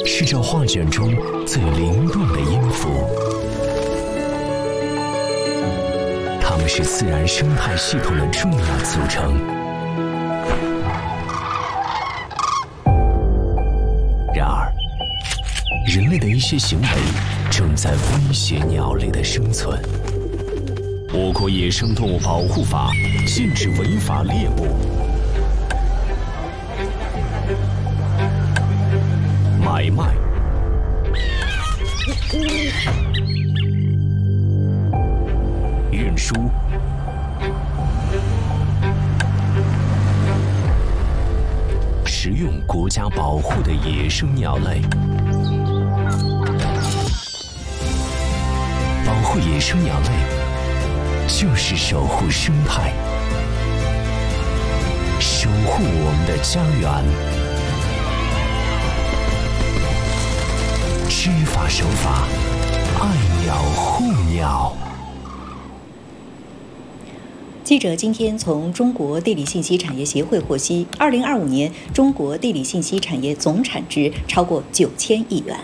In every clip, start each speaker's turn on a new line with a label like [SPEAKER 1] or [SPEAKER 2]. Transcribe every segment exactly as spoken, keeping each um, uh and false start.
[SPEAKER 1] 是这画卷中最灵动的音符，它们是自然生态系统的重要组成。然而，人类的一些行为正在威胁鸟类的生存。我国野生动物保护法禁止违法猎捕、买卖、运输、食用国家保护的野生鸟类。保护野生鸟类，就是守护生态，守护我们的家园。知法守法，爱鸟护鸟。
[SPEAKER 2] 记者今天从中国地理信息产业协会获悉，二零二五年中国地理信息产业总产值超过九千亿元。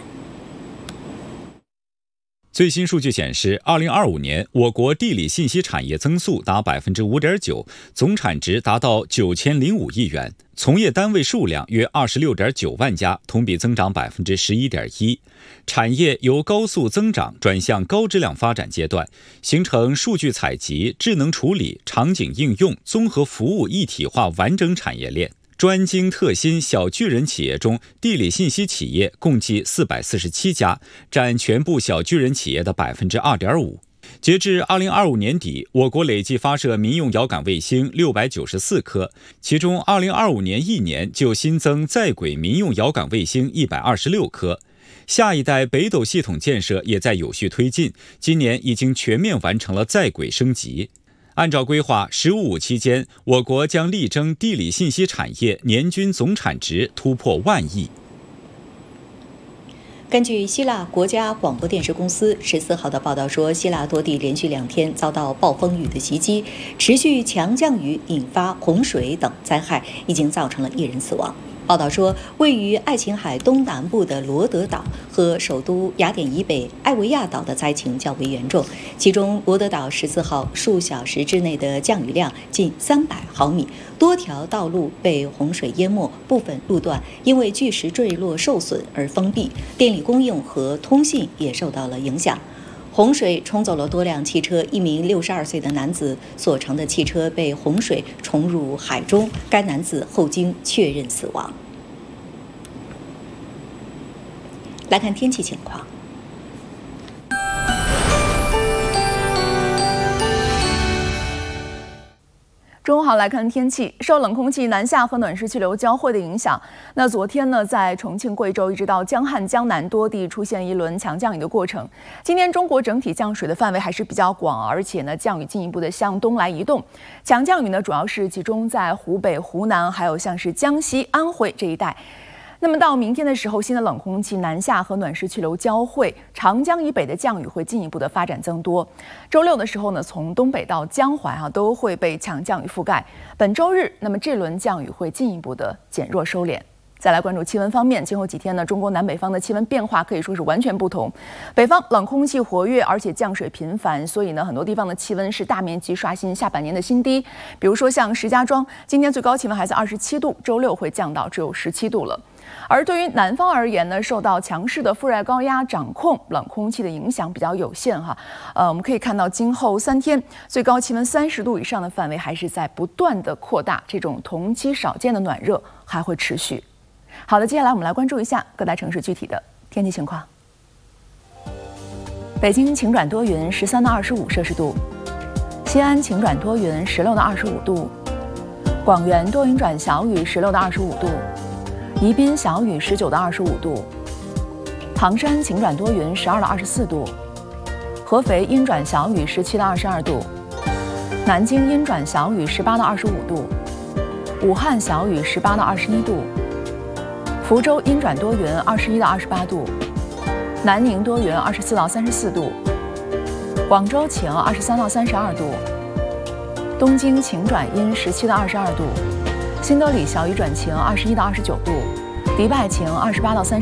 [SPEAKER 3] 最新数据显示，二零二五年我国地理信息产业增速达百分之五点九，总产值达到九千零五亿元，从业单位数量约二十六点九万家，同比增长百分之十一点一。产业由高速增长转向高质量发展阶段，形成数据采集、智能处理、场景应用、综合服务一体化完整产业链。专精特新小巨人企业中，地理信息企业共计四百四十七家，占全部小巨人企业的百分之二点五。截至二零二五年底，我国累计发射民用遥感卫星六百九十四颗，其中二零二五年一年就新增在轨民用遥感卫星一百二十六颗。下一代北斗系统建设也在有序推进，今年已经全面完成了在轨升级。按照规划，“十五五”期间，我国将力争地理信息产业年均总产值突破万亿。
[SPEAKER 2] 根据希腊国家广播电视公司十四号的报道说，希腊多地连续两天遭到暴风雨的袭击，持续强降雨引发洪水等灾害，已经造成了一人死亡。报道说，位于爱琴海东南部的罗德岛和首都雅典以北艾维亚岛的灾情较为严重，其中罗德岛十四号数小时之内的降雨量近三百毫米，多条道路被洪水淹没，部分路段因为巨石坠落受损而封闭，电力供应和通信也受到了影响。洪水冲走了多辆汽车，一名六十二岁的男子所乘的汽车被洪水冲入海中，该男子后经确认死亡。来看天气情况。
[SPEAKER 4] 中午好，来看天气。受冷空气南下和暖湿气流交汇的影响，那昨天呢，在重庆、贵州一直到江汉、江南多地出现一轮强降雨的过程。今天中国整体降水的范围还是比较广，而且呢，降雨进一步的向东来移动。强降雨呢，主要是集中在湖北、湖南，还有像是江西、安徽这一带。那么到明天的时候，新的冷空气南下和暖湿气流交汇，长江以北的降雨会进一步的发展增多。周六的时候呢，从东北到江淮啊都会被强降雨覆盖。本周日，那么这轮降雨会进一步的减弱收敛。再来关注气温方面，今后几天呢，中国南北方的气温变化可以说是完全不同。北方冷空气活跃，而且降水频繁，所以呢，很多地方的气温是大面积刷新下半年的新低。比如说像石家庄，今天最高气温还在二十七度，周六会降到只有十七度了。而对于南方而言呢，受到强势的副热带高压掌控，冷空气的影响比较有限哈。呃，我们可以看到今后三天最高气温三十度以上的范围还是在不断的扩大，这种同期少见的暖热还会持续。好的，接下来我们来关注一下各大城市具体的天气情况。北京晴转多云，十三到二十五摄氏度；西安晴转多云，十六到二十五度；广元多云转小雨，十六到二十五度；宜宾小雨，十九到二十五度；唐山晴转多云，十二到二十四度；合肥阴转小雨，十七到二十二度；南京阴转小雨，十八到二十五度；武汉小雨，十八到二十一度；福州阴转多云，二十一到二十八度；南宁多云，二十四到三十四度；广州晴，二十三到三十二度；东京晴转阴，十七到二十二度；新德里小雨转晴，二十一到二十九度；迪拜晴，二十八到三十。